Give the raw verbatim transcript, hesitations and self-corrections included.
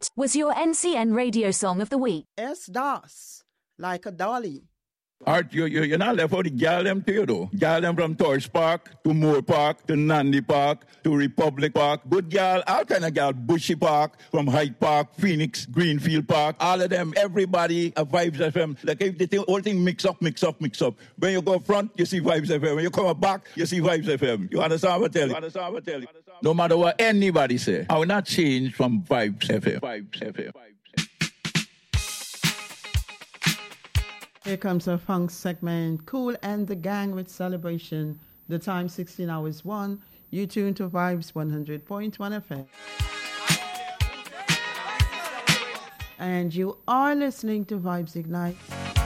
What was your N C N radio song of the week? S DOS, like a dolly. Art, you, you, you're not left for the gal them too, though. Gal them from Torch Park to Moore Park to Nandi Park to Republic Park. Good gal, all kind of gal. Bushy Park, from Hyde Park, Phoenix, Greenfield Park. All of them, everybody, uh, Vibes F M. Like if the thing, whole thing mix up, mix up, mix up. When you go front, you see Vibes F M. When you come back, you see Vibes F M. You understand what I tell you? Understand what I tell you? No matter what anybody say, I will not change from Vibes F M. Vibes F M. Here comes our funk segment, Kool and the Gang with Celebration. The time sixteen hours one. You tune to Vibes one hundred point one F M. And you are listening to Vibes Ignite.